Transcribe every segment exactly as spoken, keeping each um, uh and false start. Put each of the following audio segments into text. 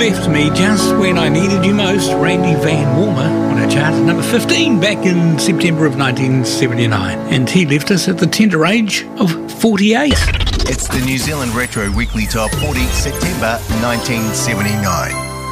left me just when I needed you most. Randy Van Warmer on our chart at number fifteen back in September of nineteen seventy-nine. And he left us at the tender age of forty-eight. It's the New Zealand Retro Weekly Top forty, September nineteen seventy-nine.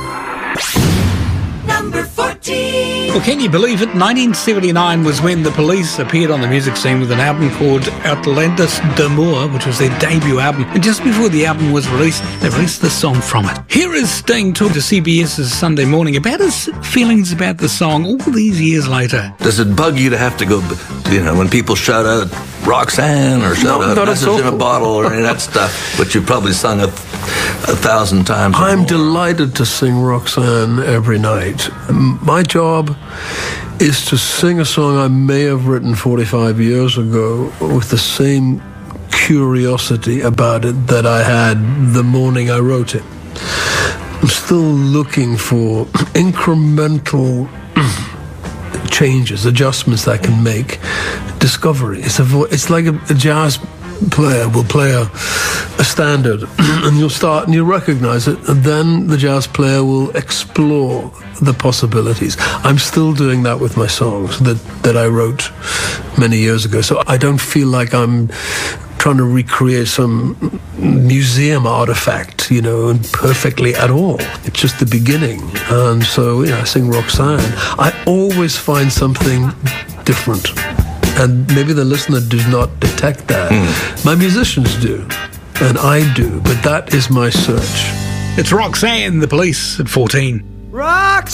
Number fourteen. Well, can you believe it? nineteen seventy-nine was when the Police appeared on the music scene with an album called Outlandis d'Amour, which was their debut album. And just before the album was released, they released the song from it. Here is Sting talking to C B S's Sunday Morning about his feelings about the song all these years later. Does it bug you to have to go, you know, when people shout out Roxanne or shout no, out not Message in a Bottle or any of that stuff, which you've probably sung a, a thousand times? I'm more. delighted to sing Roxanne every night. My job is to sing a song I may have written forty-five years ago with the same curiosity about it that I had the morning I wrote it. I'm still looking for incremental changes, adjustments that I can make. Discovery. It's a vo- it's like a, a jazz player will play a, a standard and you'll start and you'll recognize it, and then the jazz player will explore the possibilities. I'm still doing that with my songs that, that I wrote many years ago. So I don't feel like I'm trying to recreate some museum artifact, you know, perfectly at all. It's just the beginning. And so, you know, I sing Roxanne. I always find something different. And maybe the listener does not detect that. Mm. My musicians do, and I do, but that is my search. It's Roxanne, the Police at fourteen. Roxanne!